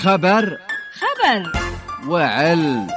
خبر وعلم.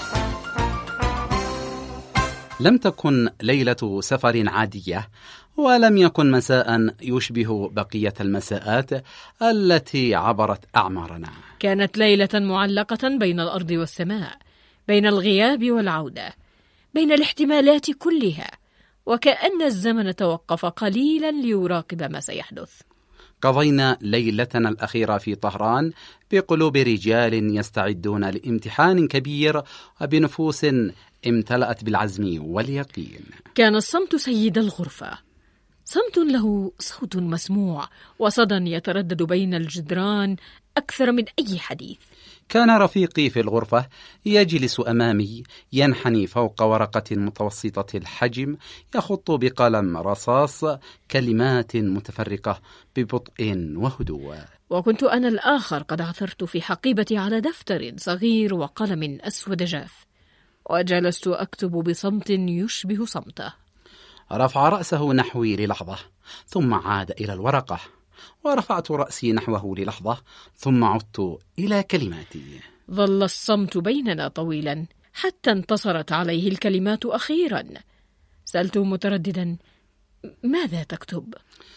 لم تكن ليلة سفر عادية، ولم يكن مساء يشبه بقية المساءات التي عبرت أعمارنا. كانت ليلة معلقة بين الأرض والسماء، بين الغياب والعودة، بين الاحتمالات كلها، وكأن الزمن توقف قليلا ليراقب ما سيحدث. قضينا ليلتنا الأخيرة في طهران بقلوب رجال يستعدون لامتحان كبير وبنفوس امتلأت بالعزم واليقين. كان الصمت سيد الغرفة، صمت له صوت مسموع وصدى يتردد بين الجدران أكثر من أي حديث. كان رفيقي في الغرفة يجلس أمامي، ينحني فوق ورقة متوسطة الحجم، يخط بقلم رصاص كلمات متفرقة ببطء وهدوء. وكنت أنا الآخر قد عثرت في حقيبتي على دفتر صغير وقلم أسود جاف، وجلست أكتب بصمت يشبه صمته. رفع رأسه نحوي للحظة، ثم عاد إلى الورقة، ورفعت رأسي نحوه للحظة، ثم عدت إلى كلماتي. ظل الصمت بيننا طويلا حتى انتصرت عليه الكلمات أخيرا. سألته مترددا: ماذا تكتب؟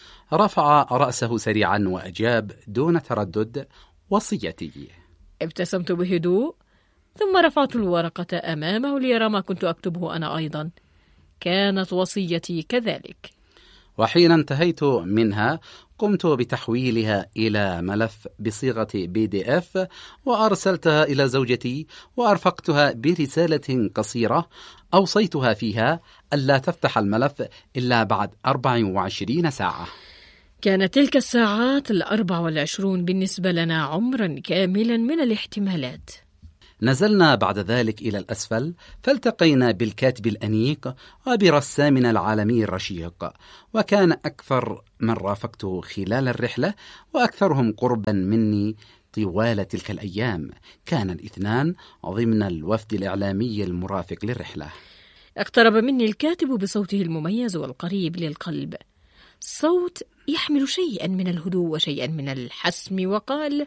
رفع رأسه سريعا وأجاب دون تردد: وصيتي. ابتسمت بهدوء، ثم رفعت الورقة أمامه ليرى ما كنت أكتبه أنا أيضا. كانت وصيتي كذلك. وحين انتهيت منها قمت بتحويلها إلى ملف بصيغة PDF، وأرسلتها إلى زوجتي، وأرفقتها برسالة قصيرة أوصيتها فيها ألا تفتح الملف إلا بعد 24 ساعة. كانت تلك الساعات 24 بالنسبة لنا عمرا كاملا من الاحتمالات. نزلنا بعد ذلك إلى الأسفل، فالتقينا بالكاتب الأنيق وبرسامنا العالمي الرشيق، وكان أكثر من رافقته خلال الرحلة وأكثرهم قربا مني طوال تلك الأيام كان الاثنان ضمن الوفد الإعلامي المرافق للرحلة. اقترب مني الكاتب بصوته المميز والقريب للقلب، صوت يحمل شيئا من الهدوء وشيئا من الحسم، وقال: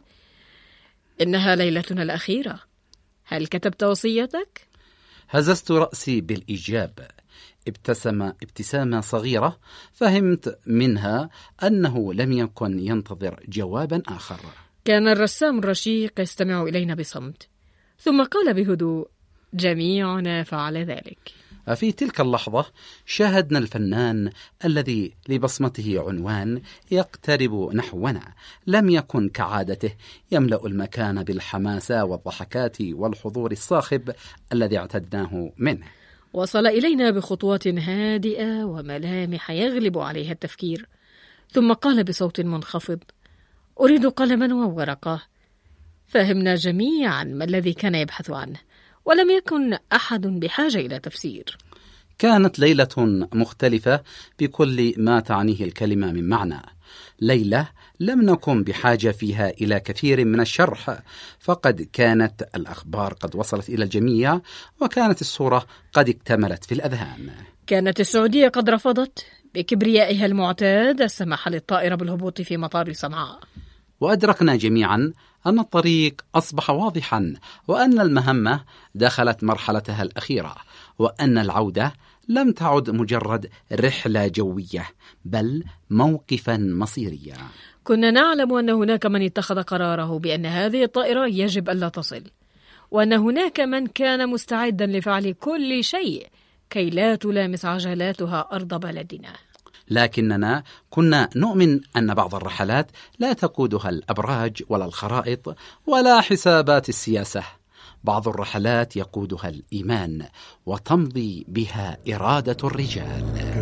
إنها ليلتنا الأخيرة، هل كتبت وصيتك؟ هززت رأسي بالإجابة. ابتسم ابتسامة صغيرة، فهمت منها أنه لم يكن ينتظر جوابا آخر. كان الرسام الرشيق يستمع إلينا بصمت، ثم قال بهدوء: جميعنا فعل ذلك. في تلك اللحظة شاهدنا الفنان الذي لبصمته عنوان يقترب نحونا. لم يكن كعادته يملأ المكان بالحماسة والضحكات والحضور الصاخب الذي اعتدناه منه. وصل إلينا بخطوات هادئة وملامح يغلب عليها التفكير، ثم قال بصوت منخفض: أريد قلما وورقة. فهمنا جميعا ما الذي كان يبحث عنه، ولم يكن أحد بحاجة إلى تفسير. كانت ليلة مختلفة بكل ما تعنيه الكلمة من معنى. ليلة لم نكن بحاجة فيها إلى كثير من الشرح، فقد كانت الأخبار قد وصلت إلى الجميع، وكانت الصورة قد اكتملت في الأذهان. كانت السعودية قد رفضت بكبريائها المعتاد السماح للطائرة بالهبوط في مطار صنعاء، وأدركنا جميعا أن الطريق أصبح واضحا، وأن المهمة دخلت مرحلتها الأخيرة، وأن العودة لم تعد مجرد رحلة جوية بل موقفا مصيريا. كنا نعلم أن هناك من اتخذ قراره بأن هذه الطائرة يجب ألا تصل، وأن هناك من كان مستعدا لفعل كل شيء كي لا تلامس عجلاتها أرض بلدنا. لكننا كنا نؤمن أن بعض الرحلات لا تقودها الأبراج ولا الخرائط ولا حسابات السياسة. بعض الرحلات يقودها الإيمان، وتمضي بها إرادة الرجال.